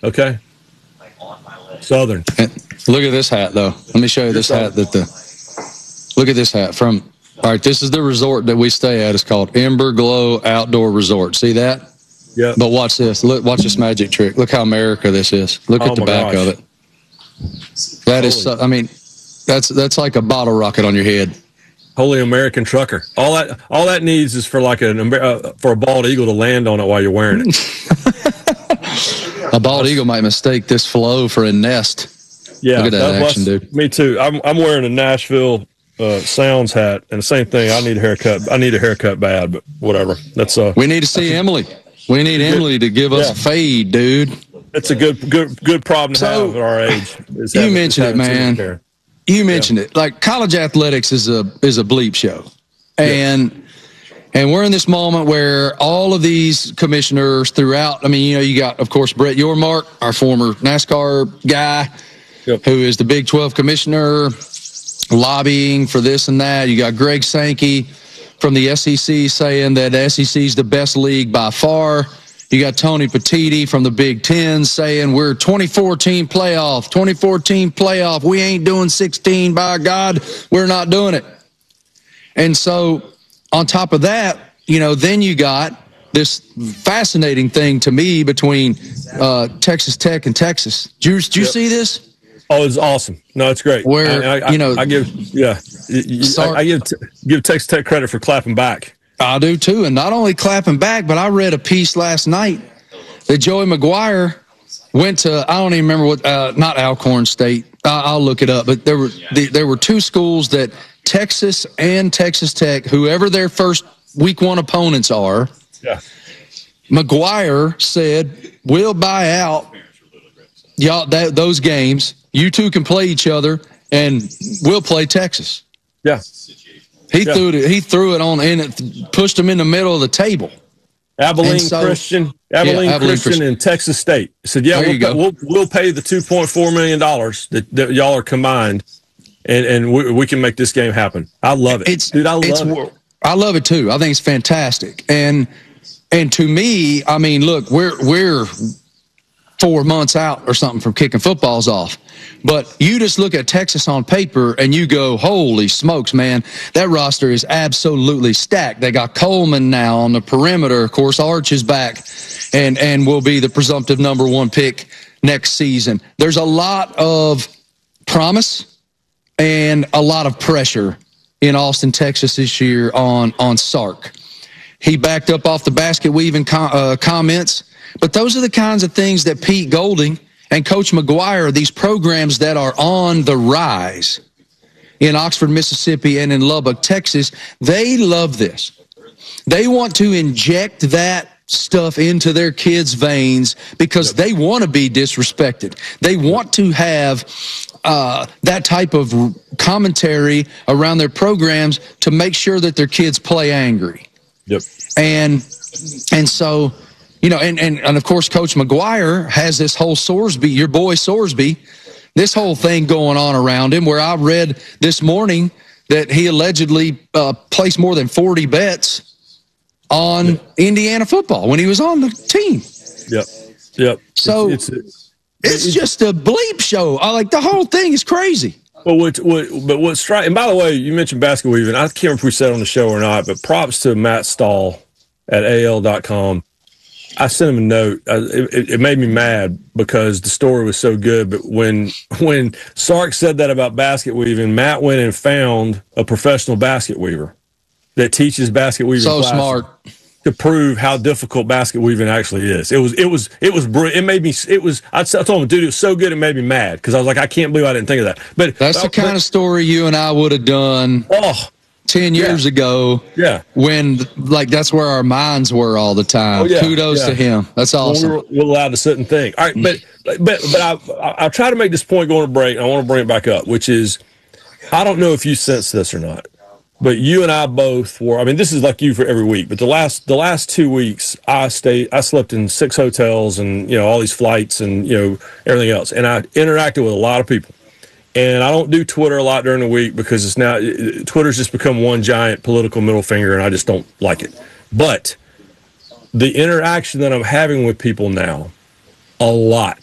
Okay. Southern. And look at this hat, though. Let me show you this hat. Look at this hat. All right, this is the resort that we stay at. It's called Ember Glow Outdoor Resort. See that? Yeah. But watch this. Watch this magic trick. Look how America this is. Look at the back of it. That is, I mean, that's like a bottle rocket on your head. Holy American trucker. All that needs is for like for a bald eagle to land on it while you're wearing it. A bald eagle might mistake this flow for a nest. Yeah, look at that action, dude. Me too. I'm wearing a Nashville Sounds hat, and the same thing. I need a haircut. I need a haircut bad, but whatever. That's We need to see Emily. We need Emily to give us a fade, dude. It's a good problem to have at our age. You mentioned it, man. You mentioned it. Like, college athletics is a bleep show, and we're in this moment where all of these commissioners throughout. I mean, you got, of course, Brett Yormark, our former NASCAR guy, who is the Big 12 commissioner, lobbying for this and that. You got Greg Sankey from the SEC saying that the SEC is the best league by far. You got Tony Petitti from the Big Ten saying we're 24-team playoff. We ain't doing 16, by God. We're not doing it. And so on top of that, then you got this fascinating thing to me between Texas Tech and Texas. Did you see this? Oh, it's awesome. No, it's great. Where, I give Texas Tech credit for clapping back. I do too, and not only clapping back, but I read a piece last night that Joey McGuire went to. I don't even remember what. Not Alcorn State. I'll look it up. But there were two schools that Texas and Texas Tech, whoever their first week one opponents are. Yeah. McGuire said, "We'll buy out y'all those games. You two can play each other, and we'll play Texas." Yeah. He threw it on and it pushed him in the middle of the table. Abilene Christian and Texas State said, "Yeah, we'll pay the $2.4 million that y'all are combined, and we can make this game happen." I love it, dude. I love it too. I think it's fantastic. And to me, I mean, look, we're 4 months out or something from kicking footballs off. But you just look at Texas on paper and you go, holy smokes, man, that roster is absolutely stacked. They got Coleman now on the perimeter. Of course, Arch is back and will be the presumptive number one pick next season. There's a lot of promise and a lot of pressure in Austin, Texas this year on Sark. He backed up off the basket weaving comments. But those are the kinds of things that Pete Golding and Coach McGuire, these programs that are on the rise in Oxford, Mississippi, and in Lubbock, Texas, they love this. They want to inject that stuff into their kids' veins because they want to be disrespected. They want to have that type of commentary around their programs to make sure that their kids play angry. Yep. And so... and of course, Coach McGuire has this whole Sorsby, your boy Sorsby, this whole thing going on around him, where I read this morning that he allegedly placed more than 40 bets on Indiana football when he was on the team. Yep. So it's just a bleep show. Like, the whole thing is crazy. Well, what's striking, and by the way, you mentioned basket weaving. I can't remember if we said on the show or not, but props to Matt Stahl at AL.com. I sent him a note. It made me mad because the story was so good. But when Sark said that about basket weaving, Matt went and found a professional basket weaver that teaches basket weaving. So smart to prove how difficult basket weaving actually is. It was brilliant. It made me. I told him, dude, it was so good. It made me mad because I was like, I can't believe I didn't think of that. But that's the kind of story you and I would have done. 10 years ago, when that's where our minds were all the time. Kudos to him. That's awesome. We're allowed to sit and think. All right, but I'll try to make this point going to break. And I want to bring it back up, which is, I don't know if you sense this or not, but you and I both were. I mean, this is like you for every week, but the last 2 weeks, I slept in 6 hotels and all these flights and everything else, and I interacted with a lot of people. And I don't do Twitter a lot during the week because Twitter's just become one giant political middle finger, and I just don't like it. But the interaction that I'm having with people now, a lot